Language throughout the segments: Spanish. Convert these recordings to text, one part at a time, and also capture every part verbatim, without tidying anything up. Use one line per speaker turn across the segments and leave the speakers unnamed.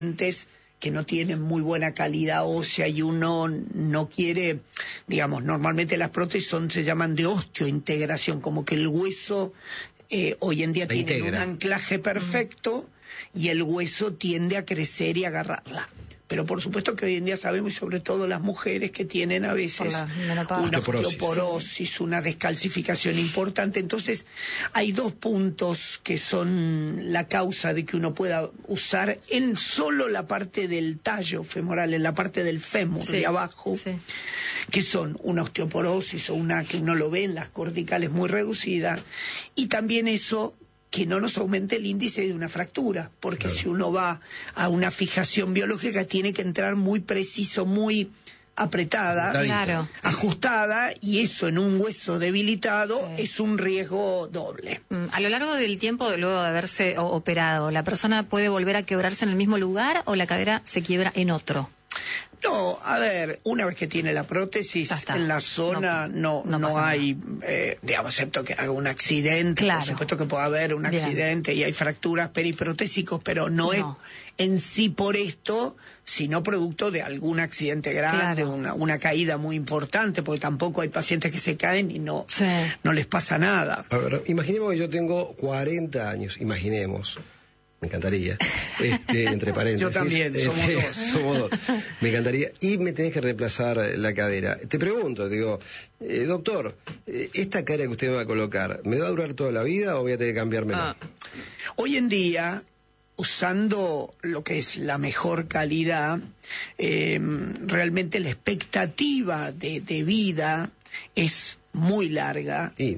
que no tienen muy buena calidad ósea y uno no quiere, digamos, normalmente las prótesis son, se llaman de osteointegración, como que el hueso eh, hoy en día
La
tiene
integra.
un anclaje perfecto y el hueso tiende a crecer y agarrarla. Pero por supuesto que hoy en día sabemos, y sobre todo las mujeres, que tienen a veces una
osteoporosis,
osteoporosis, una descalcificación importante. Entonces, hay dos puntos que son la causa de que uno pueda usar en solo la parte del tallo femoral, en la parte del fémur
sí,
de abajo,
sí.
que son una osteoporosis o una que uno lo ve en las corticales muy reducida, y también eso que no nos aumente el índice de una fractura, porque claro, si uno va a una fijación biológica tiene que entrar muy preciso, muy apretada,
claro,
ajustada, y eso en un hueso debilitado sí, es un riesgo doble.
A lo largo del tiempo, luego de haberse operado, ¿la persona puede volver a quebrarse en el mismo lugar o la cadera se quiebra en otro?
No, a ver, una vez que tiene la prótesis en la zona no no, no, no hay, eh, digamos, excepto que haga un accidente, claro, por supuesto que puede haber un Bien. accidente y hay fracturas periprotésicos, pero no, no es en sí por esto, sino producto de algún accidente grande, claro, una, una caída muy importante, porque tampoco hay pacientes que se caen y no, sí, no les pasa nada.
A ver, imaginemos que yo tengo cuarenta años, imaginemos. Me encantaría, este, entre paréntesis.
Yo también, somos
este,
dos.
Somos dos. Me encantaría. Y me tenés que reemplazar la cadera. Te pregunto, digo, eh, doctor, eh, ¿esta cadera que usted me va a colocar, ¿me va a durar toda la vida o voy a tener que cambiármela?
Ah. Hoy en día, usando lo que es la mejor calidad, eh, realmente la expectativa de, de vida es muy larga.
Sí.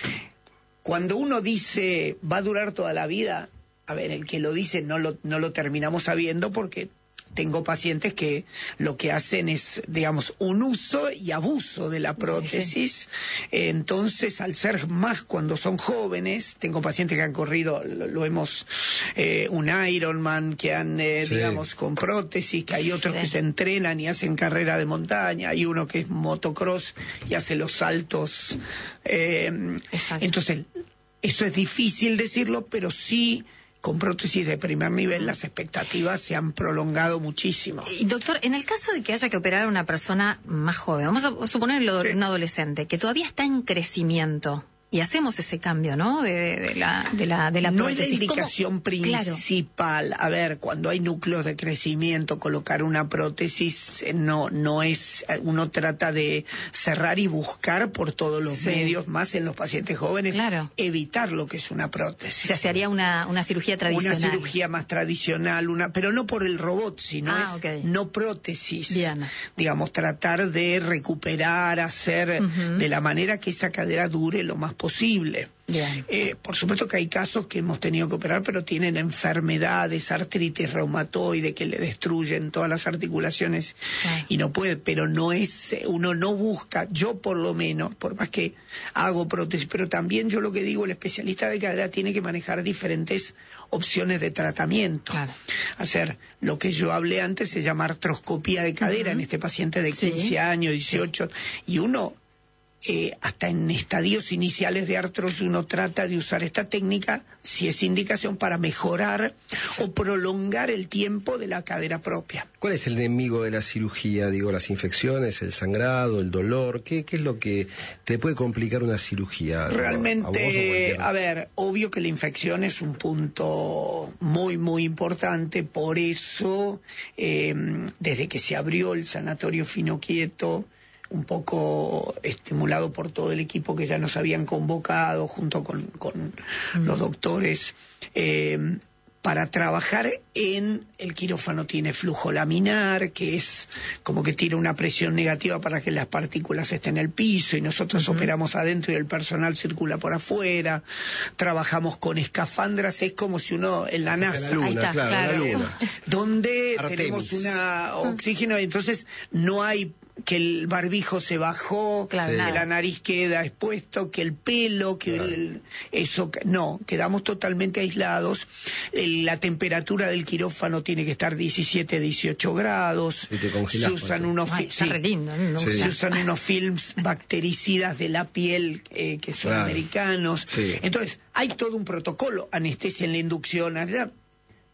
Cuando uno dice, va a durar toda la vida, a ver, el que lo dice no lo, no lo terminamos sabiendo, porque tengo pacientes que lo que hacen es, digamos, un uso y abuso de la prótesis. Sí. Entonces, al ser más cuando son jóvenes, tengo pacientes que han corrido, lo, lo hemos, eh, un Ironman, que han, eh, sí, digamos, con prótesis, que hay otros sí, que se entrenan y hacen carrera de montaña, hay uno que es motocross y hace los saltos. Eh, entonces, eso es difícil decirlo, pero sí, con prótesis de primer nivel las expectativas se han prolongado muchísimo.
Y doctor, en el caso de que haya que operar a una persona más joven, vamos a suponerlo, sí, un adolescente, que todavía está en crecimiento, y hacemos ese cambio, ¿no?, de, de, de la de la de la
no
prótesis.
Es la indicación ¿Cómo? principal. Claro. A ver, cuando hay núcleos de crecimiento, colocar una prótesis no no es, uno trata de cerrar y buscar por todos los sí, medios, más en los pacientes jóvenes, claro, evitar lo que es una prótesis.
O sea, se haría una una cirugía tradicional.
Una cirugía más tradicional, una, pero no por el robot, sino
ah,
es
okay,
no prótesis.
Bien.
Digamos, tratar de recuperar, hacer uh-huh, de la manera que esa cadera dure lo más posible. Eh, por supuesto que hay casos que hemos tenido que operar, pero tienen enfermedades, artritis reumatoide, que le destruyen todas las articulaciones, ah, y no puede, pero no es, uno no busca, yo por lo menos, por más que hago prótesis, pero también yo lo que digo, el especialista de cadera tiene que manejar diferentes opciones de tratamiento. Claro. Hacer lo que yo hablé antes, se llama artroscopía de cadera, uh-huh, en este paciente de quince sí, años, dieciocho, y uno Eh, hasta en estadios iniciales de artrosis uno trata de usar esta técnica si es indicación para mejorar o prolongar el tiempo de la cadera propia.
¿Cuál es el enemigo de la cirugía? Digo, las infecciones, el sangrado, el dolor. ¿Qué, qué es lo que te puede complicar una cirugía?
Realmente, a, a ver, obvio que la infección es un punto muy, muy importante. Por eso, eh, desde que se abrió el sanatorio Finoquieto, un poco estimulado por todo el equipo que ya nos habían convocado junto con, con mm. los doctores, eh, para trabajar en el quirófano tiene flujo laminar, que es como que tira una presión negativa para que las partículas estén en el piso, y nosotros uh-huh, operamos adentro y el personal circula por afuera. Trabajamos con escafandras, es como si uno en la NASA,
la luna,
ahí está,
claro,
claro,
la luna,
donde
Artemis.
Tenemos una oxígeno, y entonces no hay que el barbijo se bajó, claro, que la nariz queda expuesto, que el pelo, que claro, el, eso, no, quedamos totalmente aislados. El, la temperatura del quirófano tiene que estar diecisiete, dieciocho grados.
Y te congelás,
se usan unos,
Ay,
sí,
re lindo, ¿no?
sí,
Sí.
se usan unos films bactericidas de la piel, eh, que son claro, americanos.
Sí.
Entonces, hay todo un protocolo, anestesia en la inducción, allá.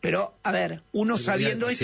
Pero, a ver, uno sabiendo esto...